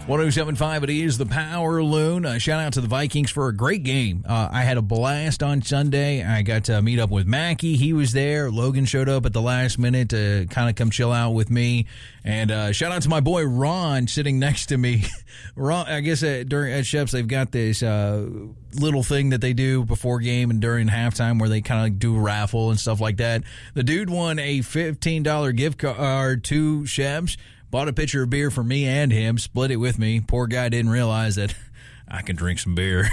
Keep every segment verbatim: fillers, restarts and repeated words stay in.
one oh seven point five, it is the Power Loon. Uh, shout out to the Vikings for a great game. Uh, I had a blast on Sunday. I got to meet up with Mackie. He was there. Logan showed up at the last minute to kind of come chill out with me. And uh, shout out to my boy Ron sitting next to me. Ron, I guess at, during at Sheps, they've got this uh, little thing that they do before game and during halftime where they kind of do a raffle and stuff like that. The dude won a fifteen dollars gift card to Sheps. Bought a pitcher of beer for me and him, split it with me. Poor guy didn't realize that I can drink some beer.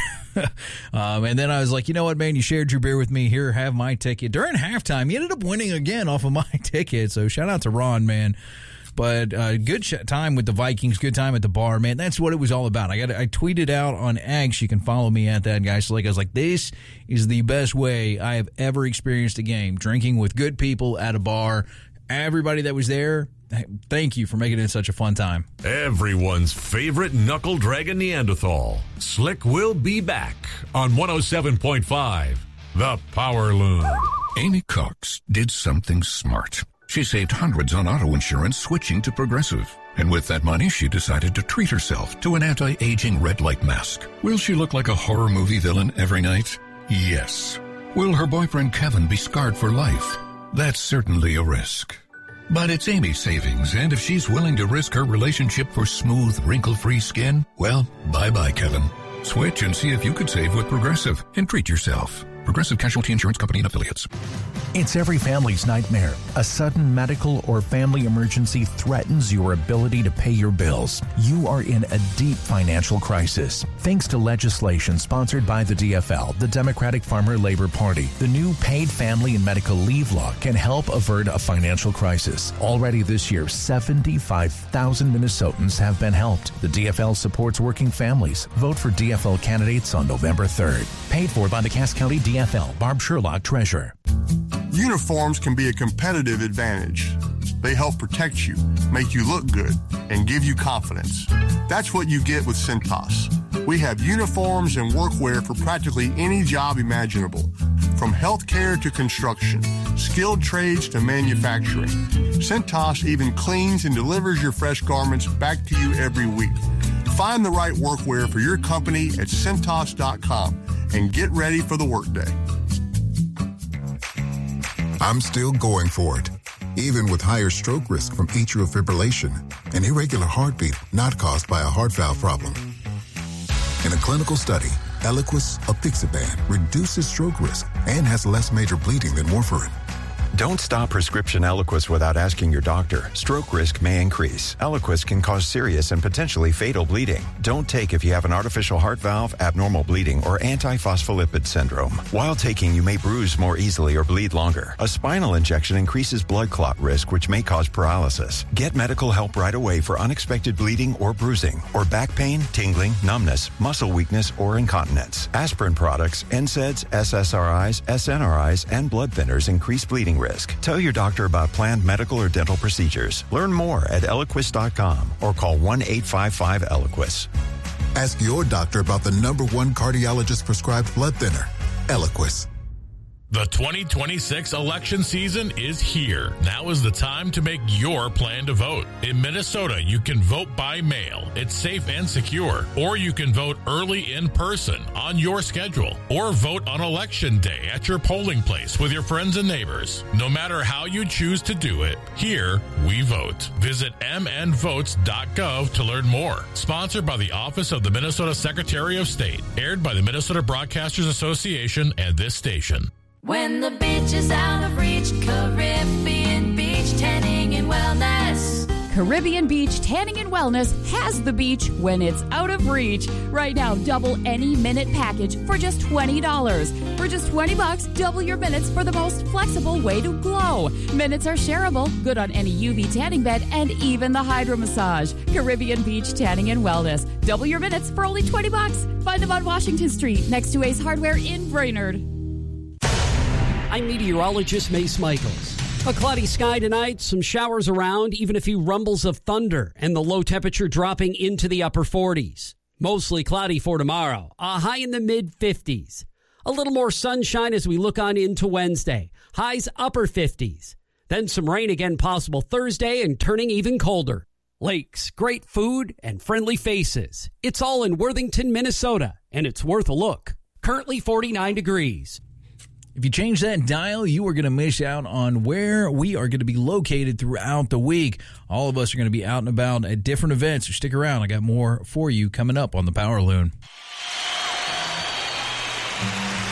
um, and then I was like, you know what, man, you shared your beer with me. Here, have my ticket. During halftime, he ended up winning again off of my ticket. So shout out to Ron, man. But uh, good sh- time with the Vikings, good time at the bar, man. That's what it was all about. I got I tweeted out on X. You can follow me at that, guys. So like I was like, this is the best way I have ever experienced a game. Drinking with good people at a bar. Everybody that was there, thank you for making it such a fun time. Everyone's favorite knuckle dragon Neanderthal. Slick will be back on one oh seven point five, The Power Loon. Amy Cox did something smart. She saved hundreds on auto insurance switching to Progressive. And with that money, she decided to treat herself to an anti-aging red light mask. Will she look like a horror movie villain every night? Yes. Will her boyfriend Kevin be scarred for life? That's certainly a risk. But it's Amy's savings, and if she's willing to risk her relationship for smooth, wrinkle-free skin, well, bye-bye, Kevin. Switch and see if you could save with Progressive and treat yourself. Progressive Casualty Insurance Company and Affiliates. It's every family's nightmare. A sudden medical or family emergency threatens your ability to pay your bills. You are in a deep financial crisis. Thanks to legislation sponsored by the D F L, the Democratic Farmer Labor Party, the new paid family and medical leave law can help avert a financial crisis. Already this year, seventy-five thousand Minnesotans have been helped. The D F L supports working families. Vote for D F L candidates on November third. Paid for by the Cass County D F L. Barb Sherlock, Treasurer. Uniforms can be a competitive advantage. They help protect you, make you look good, and give you confidence. That's what you get with Cintas. We have uniforms and workwear for practically any job imaginable, from healthcare to construction, skilled trades to manufacturing. Cintas even cleans and delivers your fresh garments back to you every week. Find the right workwear for your company at Cintas dot com and get ready for the workday. I'm still going for it, even with higher stroke risk from atrial fibrillation, an irregular heartbeat not caused by a heart valve problem. In a clinical study, Eliquis apixaban reduces stroke risk and has less major bleeding than warfarin. Don't stop prescription Eliquis without asking your doctor. Stroke risk may increase. Eliquis can cause serious and potentially fatal bleeding. Don't take if you have an artificial heart valve, abnormal bleeding, or antiphospholipid syndrome. While taking, you may bruise more easily or bleed longer. A spinal injection increases blood clot risk, which may cause paralysis. Get medical help right away for unexpected bleeding or bruising, or back pain, tingling, numbness, muscle weakness, or incontinence. Aspirin products, N SAIDs, S S R Is, S N R Is, and blood thinners increase bleeding risk. Tell your doctor about planned medical or dental procedures. Learn more at Eliquis dot com or call one eight five five Eliquis. Ask your doctor about the number one cardiologist prescribed blood thinner, Eliquis. The twenty twenty-six election season is here. Now is the time to make your plan to vote. In Minnesota, you can vote by mail. It's safe and secure. Or you can vote early in person on your schedule. Or vote on election day at your polling place with your friends and neighbors. No matter how you choose to do it, here we vote. Visit m n votes dot gov to learn more. Sponsored by the Office of the Minnesota Secretary of State. Aired by the Minnesota Broadcasters Association and this station. When the beach is out of reach, Caribbean Beach Tanning and Wellness. Caribbean Beach Tanning and Wellness has the beach when it's out of reach. Right now, double any minute package for just twenty dollars. For just twenty bucks, double your minutes for the most flexible way to glow. Minutes are shareable, good on any U V tanning bed, and even the hydro massage. Caribbean Beach Tanning and Wellness. Double your minutes for only twenty bucks. Find them on Washington Street, next to Ace Hardware in Brainerd. I'm meteorologist Mace Michaels. A cloudy sky tonight, some showers around, even a few rumbles of thunder, and the low temperature dropping into the upper forties. Mostly cloudy for tomorrow, a high in the mid fifties. A little more sunshine as we look on into Wednesday. Highs upper fifties. Then some rain again possible Thursday and turning even colder. Lakes, great food, and friendly faces. It's all in Worthington, Minnesota, and it's worth a look. Currently forty-nine degrees. If you change that dial, you are going to miss out on where we are going to be located throughout the week. All of us are going to be out and about at different events, so stick around. I got more for you coming up on the Power Loon.